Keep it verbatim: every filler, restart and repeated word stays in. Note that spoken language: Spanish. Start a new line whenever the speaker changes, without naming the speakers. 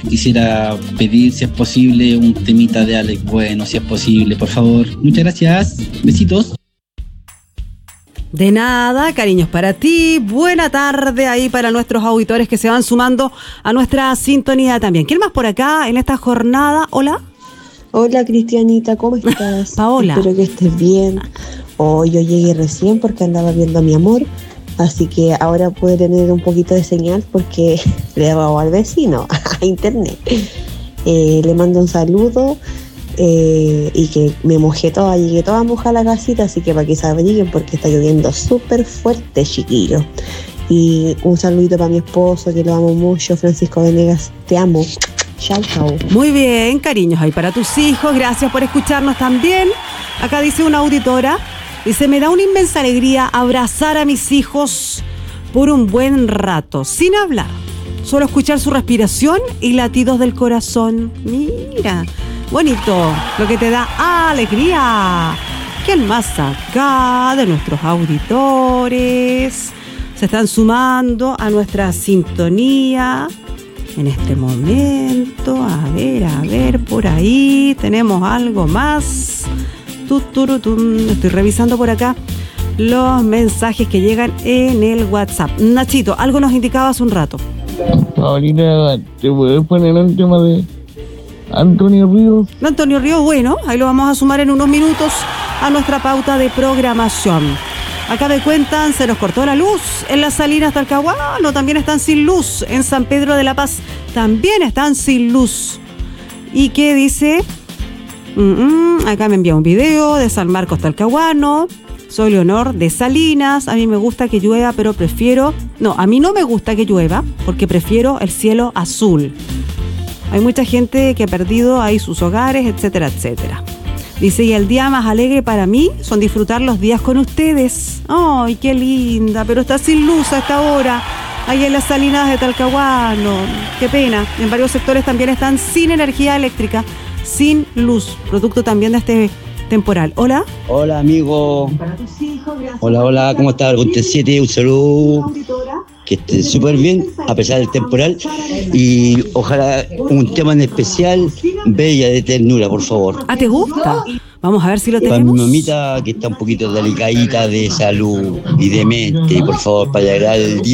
Quisiera pedir, si es posible, un temita de Alex Bueno, si es posible, por favor. Muchas gracias. Besitos.
De nada, cariños para ti. Buena tarde ahí para nuestros auditores que se van sumando a nuestra sintonía también. ¿Quién más por acá en esta jornada? Hola.
Hola, Cristianita, ¿cómo estás?
Paola.
Espero que estés bien. Hoy oh, yo llegué recién porque andaba viendo a mi amor, así que ahora puedo tener un poquito de señal porque le robó al vecino a internet. Eh, le mando un saludo. Eh, y que me mojé toda, llegué toda mojada a la casita, así que para que se abriguen porque está lloviendo súper fuerte, chiquillo. Y un saludito para mi esposo, que lo amo mucho, Francisco Venegas, te amo. Chao, chao.
Muy bien, cariños, ahí para tus hijos, gracias por escucharnos también. Acá dice una auditora, dice, me da una inmensa alegría abrazar a mis hijos por un buen rato, sin hablar, solo escuchar su respiración y latidos del corazón. Mira, bonito, lo que te da alegría. ¿Quién más acá de nuestros auditores se están sumando a nuestra sintonía en este momento? A ver, a ver, por ahí tenemos algo más. Tuturutum. Estoy revisando por acá los mensajes que llegan en el WhatsApp. Nachito, algo nos indicaba hace un rato.
Paulina, ¿te puedes poner el tema de Antonio Ríos?
Antonio Ríos, bueno, ahí lo vamos a sumar en unos minutos a nuestra pauta de programación. Acá me cuentan, se nos cortó la luz en las Salinas Talcahuano, también están sin luz. En San Pedro de la Paz también están sin luz. ¿Y qué dice? Mm-mm, acá me envía un video de San Marcos Talcahuano. Soy Leonor de Salinas. A mí me gusta que llueva, pero prefiero... No, a mí no me gusta que llueva porque prefiero el cielo azul. Hay mucha gente que ha perdido ahí sus hogares, etcétera, etcétera. Dice, y el día más alegre para mí son disfrutar los días con ustedes. ¡Ay, qué linda! Pero está sin luz a esta hora, ahí en las Salinas de Talcahuano. ¡Qué pena! En varios sectores también están sin energía eléctrica, sin luz, producto también de este temporal. ¿Hola?
Hola, amigo. Hola, hola, ¿cómo estás? Conte siete, un saludo. Que esté súper bien, a pesar del temporal. Y ojalá un tema en especial, Bella de Ternura, por favor.
¿Ah, te gusta? Vamos a ver si lo tenemos.
Para mi mamita, que está un poquito delicadita de salud y de mente, por favor, para llegar el día.